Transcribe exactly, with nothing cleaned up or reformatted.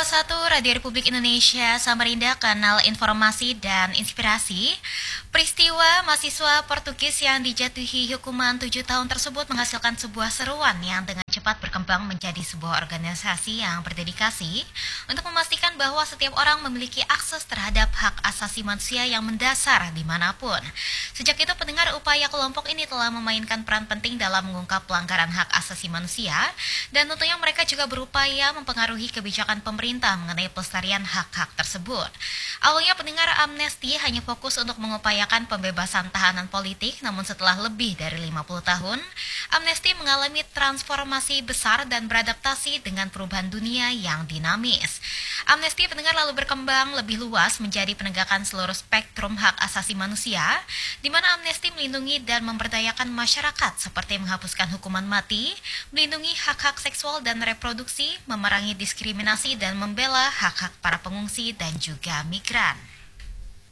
satu Radio Republik Indonesia Samarinda, kanal informasi dan inspirasi. Peristiwa mahasiswa Portugis yang dijatuhi hukuman tujuh tahun tersebut menghasilkan sebuah seruan yang dengan cepat berkembang menjadi sebuah organisasi yang berdedikasi untuk memastikan bahwa setiap orang memiliki akses terhadap hak asasi manusia yang mendasar dimanapun. Sejak itu pendengar, upaya kelompok ini telah memainkan peran penting dalam mengungkap pelanggaran hak asasi manusia, dan tentunya mereka juga berupaya mempengaruhi kebijakan pemerintah mengenai pelestarian hak-hak tersebut. Awalnya pendengar, Amnesty hanya fokus untuk mengupayakan pembebasan tahanan politik, namun setelah lebih dari lima puluh tahun, Amnesty mengalami transformasi besar dan beradaptasi dengan perubahan dunia yang dinamis. Amnesty pendengar lalu berkembang lebih luas menjadi penegakan seluruh spektrum hak asasi manusia, di mana Amnesty melindungi dan memberdayakan masyarakat seperti menghapuskan hukuman mati, melindungi hak-hak seksual dan reproduksi, memerangi diskriminasi dan membela hak-hak para pengungsi dan juga migran.